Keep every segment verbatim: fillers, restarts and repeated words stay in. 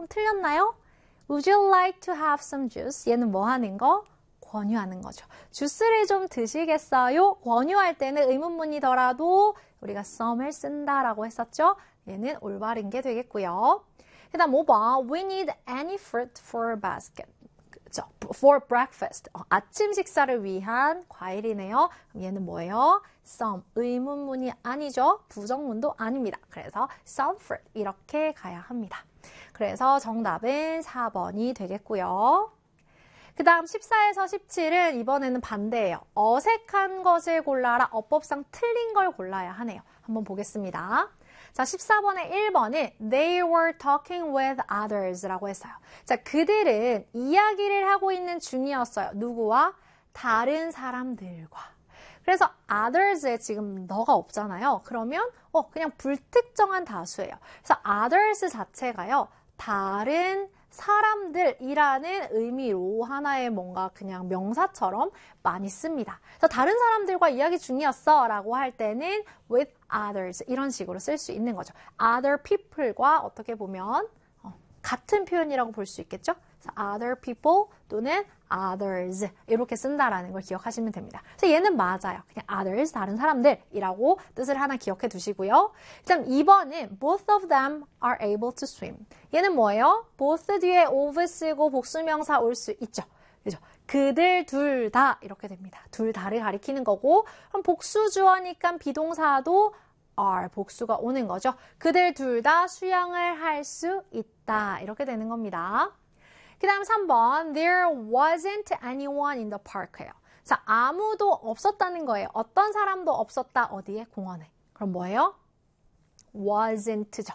그럼 틀렸나요? Would you like to have some juice? 얘는 뭐 하는 거? 권유하는 거죠. 주스를 좀 드시겠어요? 권유할 때는 의문문이더라도 우리가 some을 쓴다라고 했었죠. 얘는 올바른 게 되겠고요. 그 다음 오 번 We need any fruit for a basket. 그죠? For breakfast. 어, 아침 식사를 위한 과일이네요. 그럼 얘는 뭐예요? some. 의문문이 아니죠. 부정문도 아닙니다. 그래서 some fruit 이렇게 가야 합니다. 그래서 정답은 사 번이 되겠고요. 그 다음 십사에서 십칠은 이번에는 반대예요. 어색한 것을 골라라. 어법상 틀린 걸 골라야 하네요. 한번 보겠습니다. 자, 십사 번의 일 번은 They were talking with others 라고 했어요. 자, 그들은 이야기를 하고 있는 중이었어요. 누구와? 다른 사람들과. 그래서 others에 지금 너가 없잖아요. 그러면 어 그냥 불특정한 다수예요. 그래서 others 자체가요. 다른 사람들이라는 의미로 하나의 뭔가 그냥 명사처럼 많이 씁니다. 그래서 다른 사람들과 이야기 중이었어 라고 할 때는 with others 이런 식으로 쓸 수 있는 거죠. other people과 어떻게 보면 어, 같은 표현이라고 볼 수 있겠죠. 그래서 other people 또는 others 이렇게 쓴다라는 걸 기억하시면 됩니다. 그래서 얘는 맞아요. 그냥 others, 다른 사람들이라고 뜻을 하나 기억해 두시고요. 그다음 이 번은 both of them are able to swim. 얘는 뭐예요? both 뒤에 of 쓰고 복수명사 올 수 있죠. 그죠? 그들 둘 다 이렇게 됩니다. 둘 다를 가리키는 거고 그럼 복수주어니까 비동사도 are 복수가 오는 거죠. 그들 둘 다 수영을 할 수 있다. 이렇게 되는 겁니다. 그 다음 삼 번 There wasn't anyone in the park예요. 자, 아무도 없었다는 거예요. 어떤 사람도 없었다. 어디에? 공원에. 그럼 뭐예요? wasn't죠.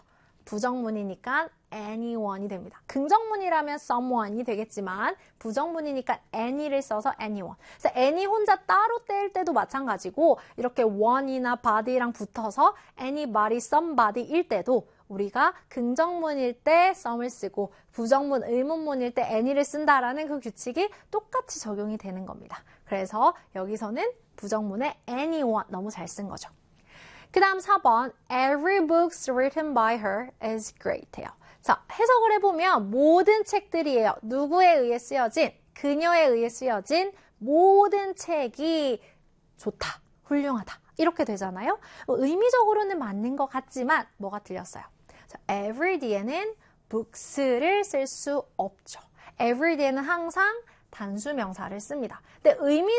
부정문이니까 anyone이 됩니다. 긍정문이라면 someone이 되겠지만 부정문이니까 any를 써서 anyone. 그래서 any 혼자 따로 뗄 때도 마찬가지고 이렇게 one이나 body랑 붙어서 anybody, somebody일 때도 우리가 긍정문일 때 some을 쓰고 부정문, 의문문일 때 any를 쓴다라는 그 규칙이 똑같이 적용이 되는 겁니다. 그래서 여기서는 부정문에 anyone 너무 잘 쓴 거죠. 그 다음 사 번 Every book written by her is great예요. 자, 해석을 해보면 모든 책들이에요. 누구에 의해 쓰여진, 그녀에 의해 쓰여진 모든 책이 좋다, 훌륭하다 이렇게 되잖아요. 의미적으로는 맞는 것 같지만 뭐가 틀렸어요? 자, every 뒤에는 books를 쓸 수 없죠. every 뒤에는 항상 단수 명사를 씁니다. 근데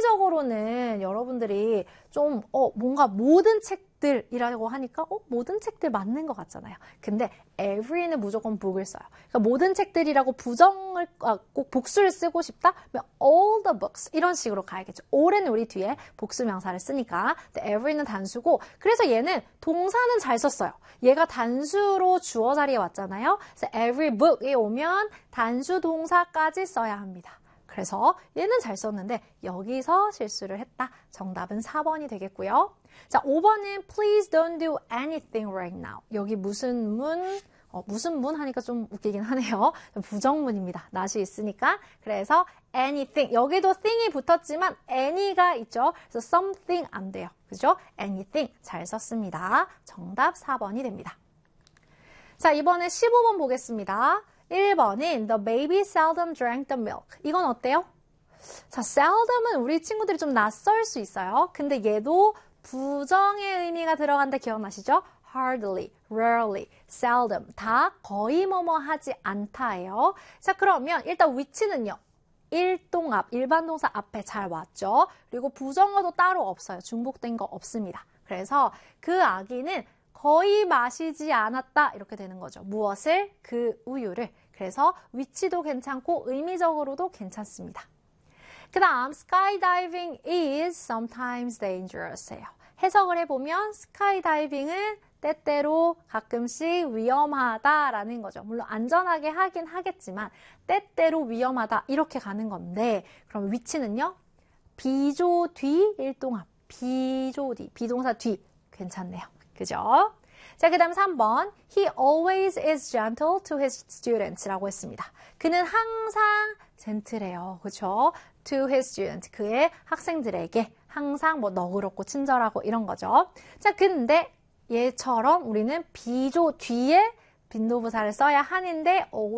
의미적으로는 여러분들이 좀 어, 뭔가 모든 책들이라고 하니까 어, 모든 책들 맞는 것 같잖아요. 근데 every는 무조건 book을 써요. 그러니까 모든 책들이라고 부정을 아, 꼭 복수를 쓰고 싶다? 그러면 all the books 이런 식으로 가야겠죠. all은 우리 뒤에 복수 명사를 쓰니까 근데 every는 단수고 그래서 얘는 동사는 잘 썼어요. 얘가 단수로 주어 자리에 왔잖아요. 그래서 every book이 오면 단수 동사까지 써야 합니다. 그래서 얘는 잘 썼는데 여기서 실수를 했다. 정답은 사 번이 되겠고요. 자, 오 번은 Please don't do anything right now. 여기 무슨 문, 어, 무슨 문 하니까 좀 웃기긴 하네요. 부정문입니다. not이 있으니까. 그래서 anything. 여기도 thing이 붙었지만 any가 있죠. 그래서 something 안 돼요. 그죠? anything 잘 썼습니다. 정답 사 번이 됩니다. 자, 이번에 십오 번 보겠습니다. 일 번은 The baby seldom drank the milk. 이건 어때요? 자, seldom은 우리 친구들이 좀 낯설 수 있어요. 근데 얘도 부정의 의미가 들어간다 기억나시죠? hardly, rarely, seldom 다 거의 뭐뭐 하지 않다예요. 자, 그러면 일단 which는요. 일동합, 일반 동사 앞에 잘 왔죠. 그리고 부정어도 따로 없어요. 중복된 거 없습니다. 그래서 그 아기는 거의 마시지 않았다 이렇게 되는 거죠. 무엇을? 그 우유를. 그래서 위치도 괜찮고 의미적으로도 괜찮습니다. 그 다음 skydiving is sometimes dangerous예요. 해석을 해보면 스카이다이빙은 때때로 가끔씩 위험하다라는 거죠. 물론 안전하게 하긴 하겠지만 때때로 위험하다 이렇게 가는 건데 그럼 위치는요? 비조 뒤 일동합. 비조 뒤. 비동사 뒤. 괜찮네요. 그죠? 자, 그 다음 삼 번 He always is gentle to his students 라고 했습니다. 그는 항상 젠틀해요. 그죠? To his students. 그의 학생들에게 항상 뭐 너그럽고 친절하고 이런 거죠. 자, 근데 얘처럼 우리는 비조 뒤에 빈도부사를 써야 하는데